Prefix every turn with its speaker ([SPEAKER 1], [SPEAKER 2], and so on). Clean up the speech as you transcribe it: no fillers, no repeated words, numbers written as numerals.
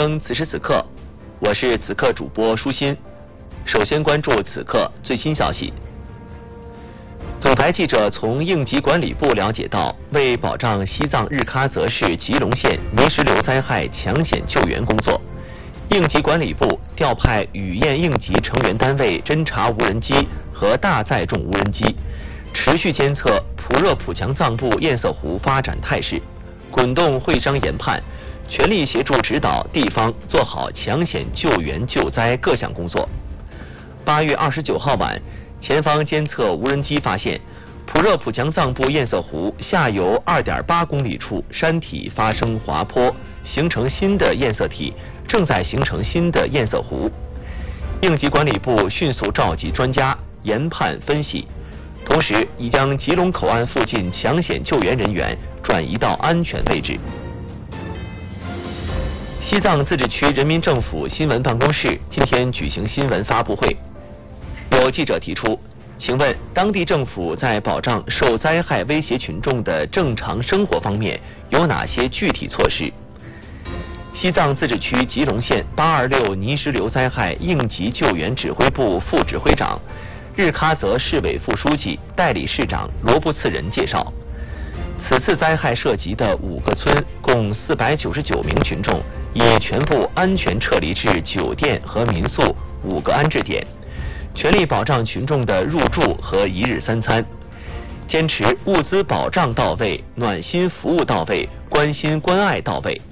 [SPEAKER 1] 听此时此刻，我是此刻主播舒心。首先关注此刻最新消息。总台记者从应急管理部了解到，为保障西藏日喀则市吉隆县泥石流灾害抢险救援工作，应急管理部调派雨燕应急成员单位侦察无人机和大载重无人机，持续监测普热普强藏部堰塞湖发展态势，滚动会商研判，全力协助指导地方做好抢险救援救灾各项工作。8月29号晚，前方监测无人机发现，普热普强藏部堰塞湖下游2.8公里处山体发生滑坡，形成新的堰塞体，正在形成新的堰塞湖。应急管理部迅速召集专家研判分析，同时已将吉隆口岸附近抢险救援人员转移到安全位置。西藏自治区人民政府新闻办公室今天举行新闻发布会，有记者提出，请问当地政府在保障受灾害威胁群众的正常生活方面有哪些具体措施？西藏自治区吉隆县826泥石流灾害应急救援指挥部副指挥长、日喀则市委副书记、代理市长罗布次仁介绍，此次灾害涉及的5个村共499名群众已全部安全撤离至酒店和民宿5个安置点，全力保障群众的入住和一日三餐，坚持物资保障到位、暖心服务到位、关心关爱到位，